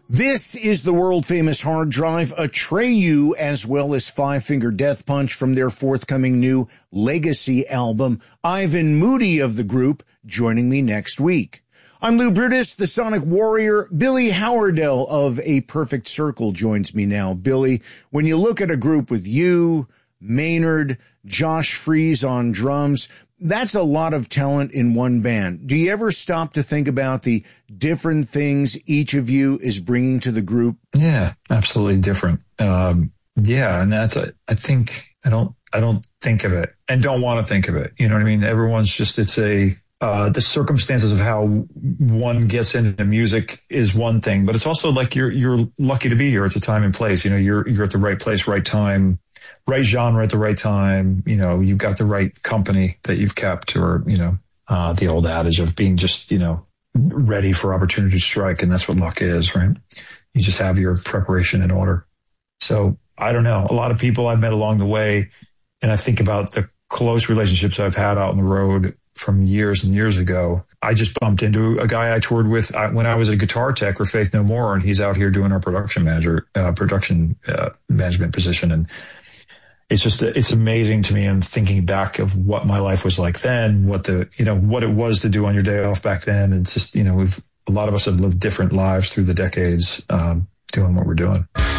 This is the world-famous Hard Drive, Atreyu, as well as Five Finger Death Punch from their forthcoming new Legacy album. Ivan Moody of the group joining me next week. I'm Lou Brutus, the Sonic Warrior. Billy Howerdel of A Perfect Circle joins me now. Billy, when you look at a group with you, Maynard, Josh Freese on drums, that's a lot of talent in one band. Do you ever stop to think about the different things each of you is bringing to the group? Yeah, absolutely different. And that's, I think, I don't think of it and don't want to think of it. You know what I mean? Everyone's just, the circumstances of how one gets into music is one thing, but it's also like you're lucky to be here. It's a time and place. You know, you're at the right place, right time, right genre at the right time. You know, you've got the right company that you've kept, or, you know, the old adage of being just, you know, ready for opportunity to strike. And that's what luck is, right? You just have your preparation in order. So I don't know. A lot of people I've met along the way, and I think about the close relationships I've had out on the road from years and years ago. I just bumped into a guy I toured with when I was a guitar tech for Faith No More, and he's out here doing our production management position. And it's just, it's amazing to me. And thinking back of what my life was like then, what it was to do on your day off back then. And it's just, you know, a lot of us have lived different lives through the decades, doing what we're doing.